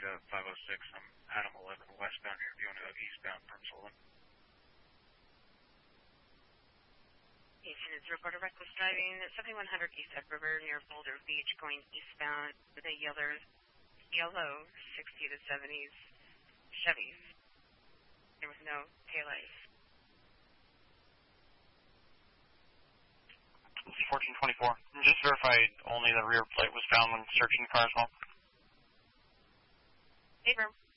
506. I'm Adam 11 westbound here, going eastbound from Sullivan. 18 is reported reckless driving at 7100 East Egg River near Boulder Beach, going eastbound with a yellow 60 to 70s Chevy. There was no taillight. 1424. Just verified only the rear plate was found when searching the car as well. Hey, bro.